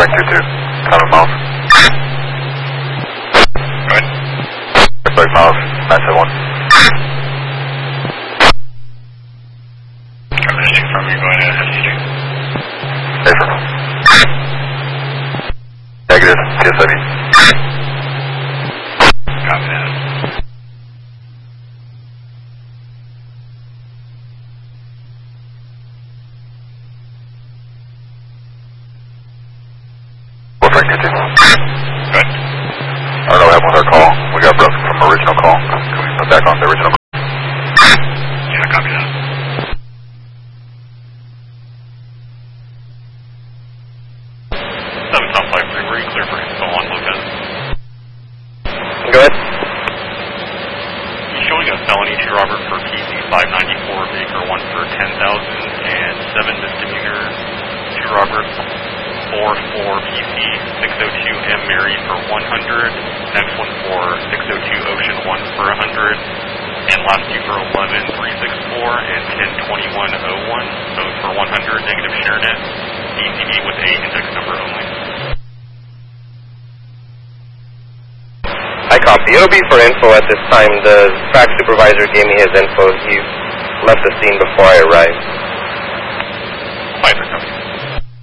Frank 2-2, Tower Miles. Go ahead. Frank Miles, 971. I'm just from you going to SCG. Safer. Negative, TSIB. Copy that. Well, Frank 2-2. Good. I don't know what happened with our call. We got broken from original call. Can we put back on the original call? Yeah, copy that. Top 5 3, clear for info on Locust. Go ahead. He's showing a felony 2 Robert for PC 594, Baker 1 for 10,000, and 7 misdemeanor 2 Robert 4 PC 602 M Mary for 100, next one for 602 Ocean 1 for 100, and last two for 11 364 and 102101, those for 100, negative ShareNet, DCB with a index number only. I copy. It'll be for info at this time. The track supervisor gave me his info. He left the scene before I arrived. 5 copy.